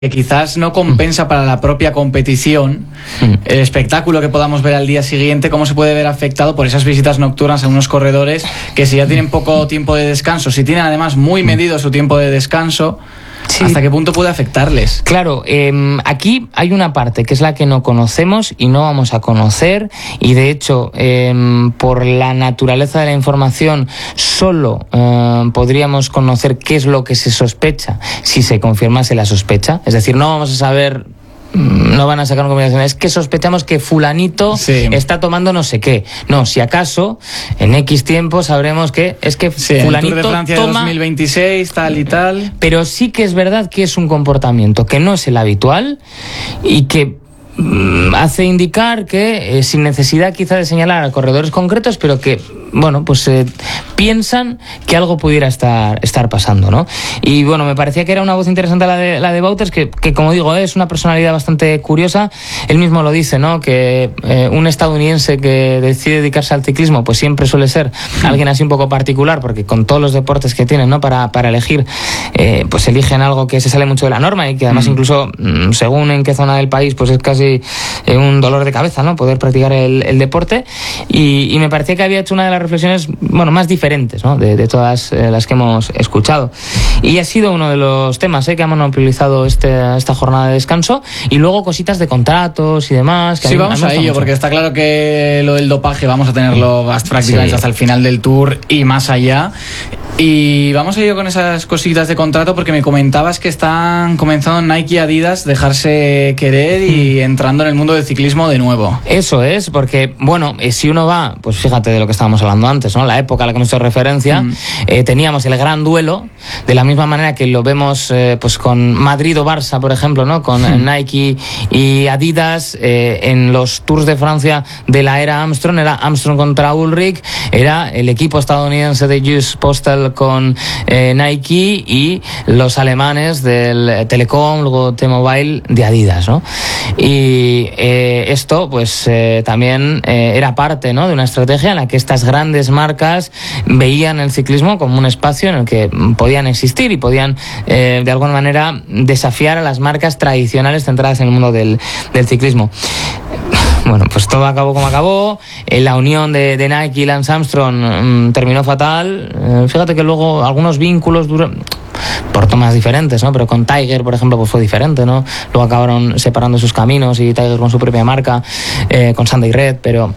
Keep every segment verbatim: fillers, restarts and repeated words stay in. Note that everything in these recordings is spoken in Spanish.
que quizás no compensa para la propia competición el espectáculo que podamos ver al día siguiente, cómo se puede ver afectado por esas visitas nocturnas a unos corredores que, si ya tienen poco tiempo de descanso, si tienen además muy medido su tiempo de descanso, sí. ¿Hasta qué punto puede afectarles? Claro, eh, aquí hay una parte que es la que no conocemos y no vamos a conocer, y de hecho eh, por la naturaleza de la información solo eh, podríamos conocer qué es lo que se sospecha si se confirmase la sospecha. Es decir, no vamos a saber, no van a sacar una combinación, es que sospechamos que fulanito sí. está tomando no sé qué. No, si acaso en X tiempo sabremos que es que sí, fulanito el Tour de Francia toma, de dos mil veintiséis, tal y tal. Pero sí que es verdad que es un comportamiento que no es el habitual y que mm, hace indicar que eh, sin necesidad quizá de señalar a corredores concretos, pero que bueno, pues eh, piensan que algo pudiera estar, estar pasando, ¿no? Y bueno, me parecía que era una voz interesante la de, la de Wouters, que, que como digo, es una personalidad bastante curiosa. Él mismo lo dice, ¿no? Que eh, un estadounidense que decide dedicarse al ciclismo, pues siempre suele ser alguien así un poco particular, porque con todos los deportes que tienen, ¿no? Para, para elegir, eh, pues eligen algo que se sale mucho de la norma y que además mm. incluso, según en qué zona del país, pues es casi eh, un dolor de cabeza, ¿no? Poder practicar el, el deporte. Y, y me parecía que había hecho una de las reflexiones, bueno, más diferentes, ¿no? de, de todas eh, las que hemos escuchado, y ha sido uno de los temas eh, que ha monopolizado este, esta jornada de descanso. Y luego cositas de contratos y demás que sí, a mí, vamos a, a ello, mucho. Porque está claro que lo del dopaje vamos a tenerlo prácticamente sí. hasta el final del Tour y más allá. Y vamos a ello con esas cositas de contrato, porque me comentabas que están comenzando Nike y Adidas dejarse querer y mm. entrando en el mundo del ciclismo de nuevo. Eso es, porque bueno, eh, si uno va, pues fíjate de lo que estábamos hablando antes, ¿no? La época a la que hemos hecho referencia, mm. eh, teníamos el gran duelo, de la misma manera que lo vemos eh, pues con Madrid o Barça, por ejemplo, ¿no? Con mm. Nike y Adidas eh, en los Tours de Francia de la era Armstrong. Era Armstrong contra Ullrich, era el equipo estadounidense de U S Postal con eh, Nike y los alemanes del Telecom, luego T-Mobile de Adidas, ¿no? Y eh, esto pues eh, también eh, era parte, ¿no? de una estrategia en la que estas grandes marcas veían el ciclismo como un espacio en el que podían existir y podían eh, de alguna manera desafiar a las marcas tradicionales centradas en el mundo del, del ciclismo. Bueno, pues todo acabó como acabó. Eh, la unión de, de Nike y Lance Armstrong mmm, terminó fatal. Eh, fíjate que luego algunos vínculos duran por tomas diferentes, ¿no? Pero con Tiger, por ejemplo, pues fue diferente, ¿no? Luego acabaron separando sus caminos y Tiger con su propia marca, eh, con Sunday Red, pero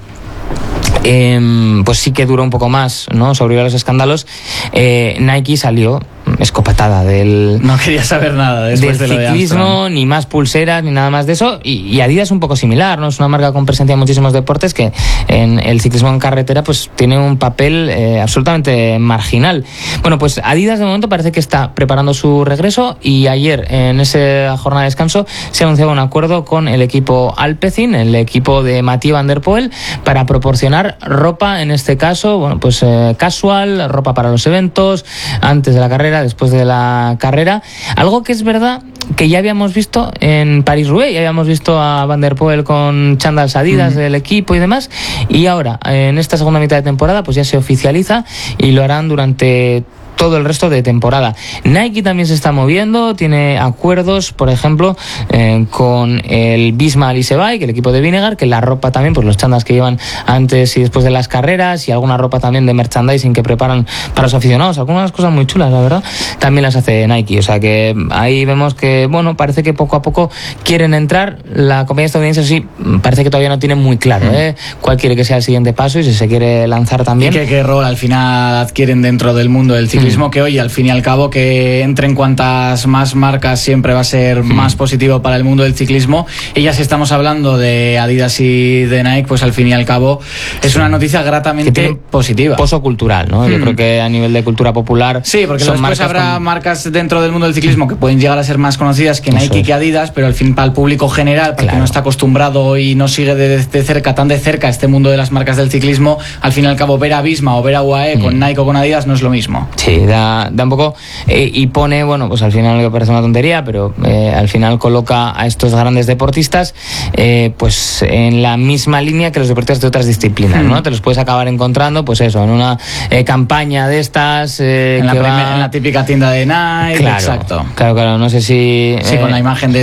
Eh, pues sí que duró un poco más, ¿no? Sobrevivió a los escándalos. eh, Nike salió escopetada del no quería saber nada después del de lo de ciclismo, Armstrong. ni más pulseras ni nada más de eso. Y, y Adidas es un poco similar, ¿no? Es una marca con presencia en muchísimos deportes que en el ciclismo en carretera pues tiene un papel eh, absolutamente marginal. Bueno, pues Adidas de momento parece que está preparando su regreso, y ayer en esa jornada de descanso se anunciaba un acuerdo con el equipo Alpecin, el equipo de Mathieu van der Poel, para proporcionar ropa, en este caso, bueno, pues eh, casual, ropa para los eventos, antes de la carrera, después de la carrera. Algo que es verdad que ya habíamos visto en París-Roubaix, ya habíamos visto a Van der Poel con chándals Adidas mm. del equipo y demás, y ahora, en esta segunda mitad de temporada, pues ya se oficializa y lo harán durante todo el resto de temporada. Nike también se está moviendo, tiene acuerdos, por ejemplo, eh, con el Visma Lease Bike, el equipo de Vinegar, que la ropa también, pues los chándals que llevan antes y después de las carreras, y alguna ropa también de merchandising que preparan para los aficionados, algunas cosas muy chulas, la verdad, también las hace Nike. O sea que ahí vemos que, bueno, parece que poco a poco quieren entrar. La compañía estadounidense sí, parece que todavía no tiene muy claro ¿eh? cuál quiere que sea el siguiente paso y si se quiere lanzar también. ¿Y qué, qué rol al final adquieren dentro del mundo del ciclismo? Que hoy, al fin y al cabo, que entren cuantas más marcas siempre va a ser mm. más positivo para el mundo del ciclismo. Y ya si estamos hablando de Adidas y de Nike, pues al fin y al cabo es sí. una noticia gratamente positiva. Pozo cultural, ¿no? Mm. Yo creo que a nivel de cultura popular. Sí, porque después marcas habrá con... marcas dentro del mundo del ciclismo que pueden llegar a ser más conocidas que Nike y que Adidas, pero al fin para el público general, para claro. el que no está acostumbrado y no sigue de, de cerca, tan de cerca este mundo de las marcas del ciclismo, al fin y al cabo ver a Visma o ver a U A E mm. con Nike o con Adidas no es lo mismo. Sí, Sí, da, da un poco eh, y pone, bueno, pues al final que parece una tontería, pero eh, al final coloca a estos grandes deportistas eh, pues en la misma línea que los deportistas de otras disciplinas, ¿no? Te los puedes acabar encontrando, pues eso, en una eh, campaña de estas eh, en, la que primer, va... en la típica tienda de Nike, claro, exacto. Claro, claro, no sé si... Sí, eh, con la imagen de